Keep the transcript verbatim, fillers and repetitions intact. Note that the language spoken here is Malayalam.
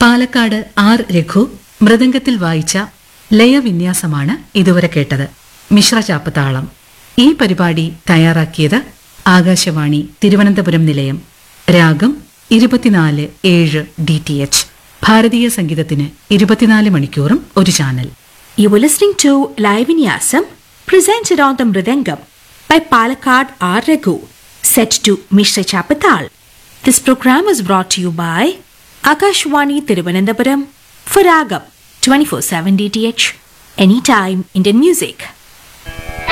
പാലക്കാട് ആർ രഘു മൃദംഗത്തിൽ വായിച്ച ലയവിന്യാസമാണ് ഇതുവരെ കേട്ടത്. മിശ്രചാപ്പത്താളം. ഈ പരിപാടി തയ്യാറാക്കിയത് ആകാശവാണി തിരുവനന്തപുരം നിലയം. രാഗം ഇരുപത്തിനാല് ഏഴ് ഡി ടി എച്ച്. ഭാരതീയ സംഗീതത്തിന് ഇരുപത്തിനാല് മണിക്കൂറും ഒരു channel. You were listening to Live Vinyasam presented on the Mridangam by Palakkad R. Raghu, set to Mishra Chapatal. This program was brought to you by Akashwani Thiruvananthapuram for Ragam twenty-four seven D T H, anytime Indian music.